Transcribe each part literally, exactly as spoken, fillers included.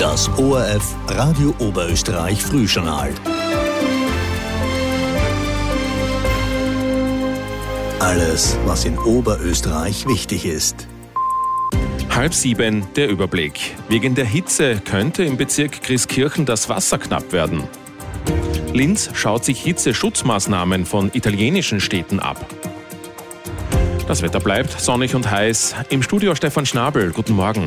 Das O R F Radio Oberösterreich Frühjournal. Alles, was in Oberösterreich wichtig ist. Halb sieben, der Überblick. Wegen der Hitze könnte im Bezirk Christkirchen das Wasser knapp werden. Linz schaut sich Hitzeschutzmaßnahmen von italienischen Städten ab. Das Wetter bleibt sonnig und heiß. Im Studio Stefan Schnabel, guten Morgen.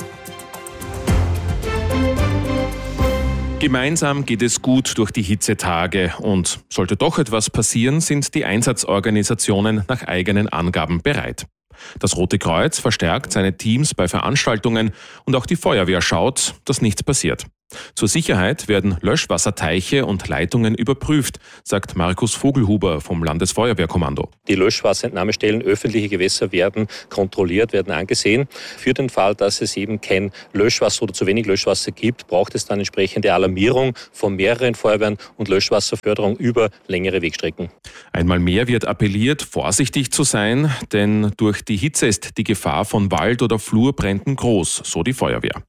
Gemeinsam geht es gut durch die Hitzetage und sollte doch etwas passieren, sind die Einsatzorganisationen nach eigenen Angaben bereit. Das Rote Kreuz verstärkt seine Teams bei Veranstaltungen und auch die Feuerwehr schaut, dass nichts passiert. Zur Sicherheit werden Löschwasserteiche und Leitungen überprüft, sagt Markus Vogelhuber vom Landesfeuerwehrkommando. Die Löschwasserentnahmestellen, öffentliche Gewässer werden kontrolliert, werden angesehen. Für den Fall, dass es eben kein Löschwasser oder zu wenig Löschwasser gibt, braucht es dann entsprechende Alarmierung von mehreren Feuerwehren und Löschwasserförderung über längere Wegstrecken. Einmal mehr wird appelliert, vorsichtig zu sein, denn durch die Hitze ist die Gefahr von Wald- oder Flurbränden groß, so die Feuerwehr.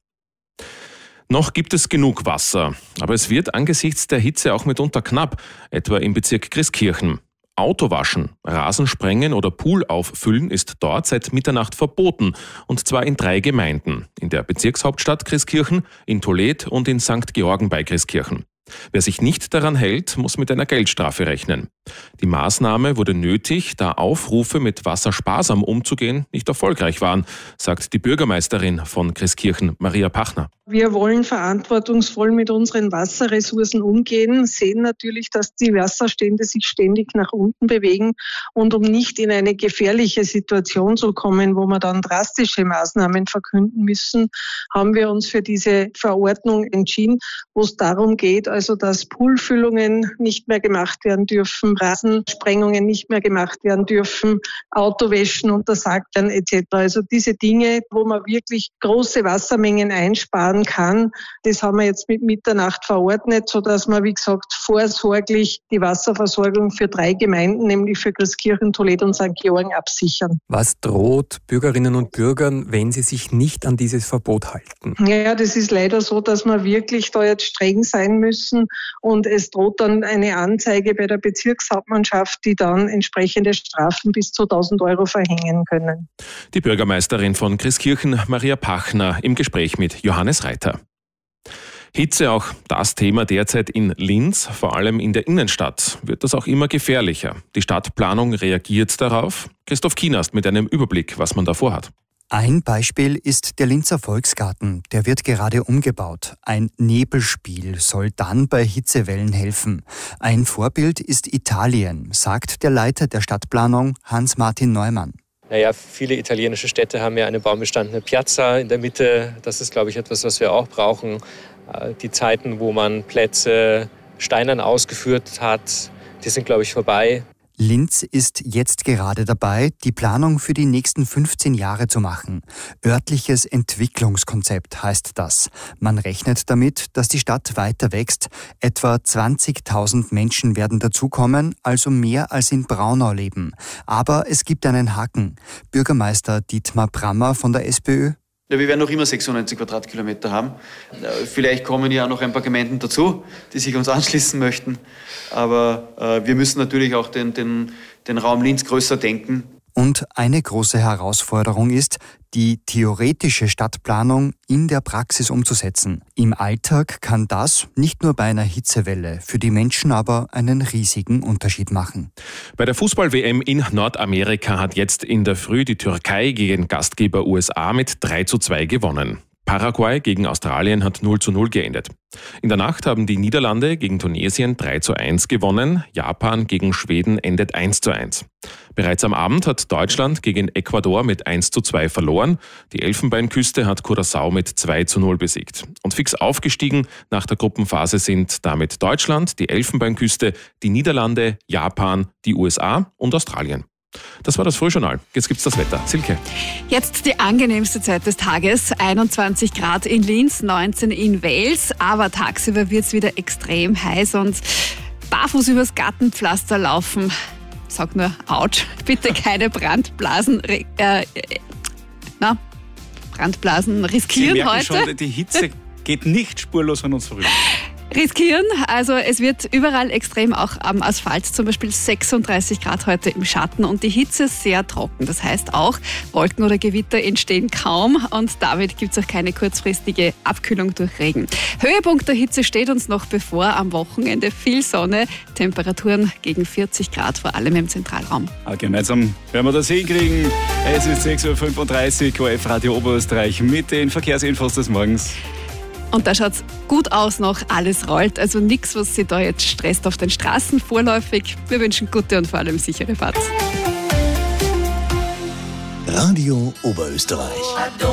Noch gibt es genug Wasser, aber es wird angesichts der Hitze auch mitunter knapp, etwa im Bezirk Christkirchen. Autowaschen, Rasensprengen oder Pool auffüllen ist dort seit Mitternacht verboten, und zwar in drei Gemeinden, in der Bezirkshauptstadt Christkirchen, in Toledo und in Sankt Georgen bei Christkirchen. Wer sich nicht daran hält, muss mit einer Geldstrafe rechnen. Die Maßnahme wurde nötig, da Aufrufe, mit Wasser sparsam umzugehen, nicht erfolgreich waren, sagt die Bürgermeisterin von Christkirchen, Maria Pachner. Wir wollen verantwortungsvoll mit unseren Wasserressourcen umgehen, sehen natürlich, dass die Wasserstände sich ständig nach unten bewegen, und um nicht in eine gefährliche Situation zu kommen, wo wir dann drastische Maßnahmen verkünden müssen, haben wir uns für diese Verordnung entschieden, wo es darum geht, also dass Poolfüllungen nicht mehr gemacht werden dürfen, Rasensprengungen nicht mehr gemacht werden dürfen, Autowäschen untersagt werden et cetera. Also diese Dinge, wo man wirklich große Wassermengen einsparen kann, das haben wir jetzt mit Mitternacht verordnet, sodass wir, wie gesagt, vorsorglich die Wasserversorgung für drei Gemeinden, nämlich für Christkirchen, Toledo und Sankt Georgen, absichern. Was droht Bürgerinnen und Bürgern, wenn sie sich nicht an dieses Verbot halten? Ja, das ist leider so, dass wir wirklich da jetzt streng sein müssen, und es droht dann eine Anzeige bei der Bezirkshauptmannschaft, die dann entsprechende Strafen bis zu tausend Euro verhängen können. Die Bürgermeisterin von Christkirchen, Maria Pachner, im Gespräch mit Johannes Reiter. Hitze, auch das Thema derzeit in Linz, vor allem in der Innenstadt, wird das auch immer gefährlicher. Die Stadtplanung reagiert darauf. Christoph Kienast mit einem Überblick, was man da vorhat. Ein Beispiel ist der Linzer Volksgarten. Der wird gerade umgebaut. Ein Nebelspiel soll dann bei Hitzewellen helfen. Ein Vorbild ist Italien, sagt der Leiter der Stadtplanung Hans-Martin Neumann. Naja, viele italienische Städte haben ja eine baumbestandene Piazza in der Mitte. Das ist, glaube ich, etwas, was wir auch brauchen. Die Zeiten, wo man Plätze steinern ausgeführt hat, die sind, glaube ich, vorbei. Linz ist jetzt gerade dabei, die Planung für die nächsten fünfzehn Jahre zu machen. Örtliches Entwicklungskonzept heißt das. Man rechnet damit, dass die Stadt weiter wächst. Etwa zwanzigtausend Menschen werden dazukommen, also mehr als in Braunau leben. Aber es gibt einen Haken. Bürgermeister Dietmar Brammer von der SPÖ. Ja, wir werden noch immer sechsundneunzig Quadratkilometer haben. Vielleicht kommen ja noch ein paar Gemeinden dazu, die sich uns anschließen möchten. Aber äh, wir müssen natürlich auch den, den, den Raum Linz größer denken. Und eine große Herausforderung ist, die theoretische Stadtplanung in der Praxis umzusetzen. Im Alltag kann das nicht nur bei einer Hitzewelle, für die Menschen aber einen riesigen Unterschied machen. Bei der Fußball-W M in Nordamerika hat jetzt in der Früh die Türkei gegen Gastgeber U S A mit drei zu zwei gewonnen. Paraguay gegen Australien hat null zu null geendet. In der Nacht haben die Niederlande gegen Tunesien drei zu eins gewonnen, Japan gegen Schweden endet eins zu eins. Bereits am Abend hat Deutschland gegen Ecuador mit eins zu zwei verloren, die Elfenbeinküste hat Curaçao mit zwei zu null besiegt. Und fix aufgestiegen nach der Gruppenphase sind damit Deutschland, die Elfenbeinküste, die Niederlande, Japan, die U S A und Australien. Das war das Frühjournal. Jetzt gibt's das Wetter. Silke. Jetzt die angenehmste Zeit des Tages. einundzwanzig Grad in Linz, neunzehn in Wels. Aber tagsüber wird's wieder extrem heiß und barfuß übers Gartenpflaster laufen. Sag nur, ouch. Bitte keine Brandblasen, äh, na, Brandblasen riskieren Sie merken heute. Schon, die Hitze geht nicht spurlos an uns vorüber. Riskieren, also es wird überall extrem, auch am Asphalt, zum Beispiel sechsunddreißig Grad heute im Schatten und die Hitze sehr trocken. Das heißt auch, Wolken oder Gewitter entstehen kaum und damit gibt es auch keine kurzfristige Abkühlung durch Regen. Höhepunkt der Hitze steht uns noch bevor, am Wochenende viel Sonne, Temperaturen gegen vierzig Grad, vor allem im Zentralraum. Ah, gemeinsam werden wir das hinkriegen. Es ist sechs Uhr fünfunddreißig, O R F Radio Oberösterreich mit den Verkehrsinfos des Morgens. Und da schaut es gut aus noch, alles rollt. Also nichts, was Sie da jetzt stresst auf den Straßen vorläufig. Wir wünschen gute und vor allem sichere Fahrt. Radio Oberösterreich.